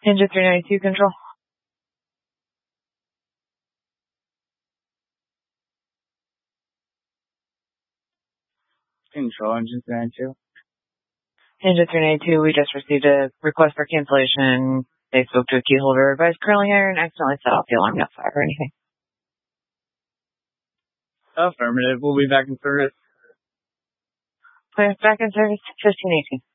Ninja 392 control. Control, Engine 392. Ninja 392, we just received a request for cancellation. They spoke to a key holder, advised curling iron, accidentally set off the alarm, no fire or anything. Affirmative. We'll be back in service. Clear, back in service, 1518.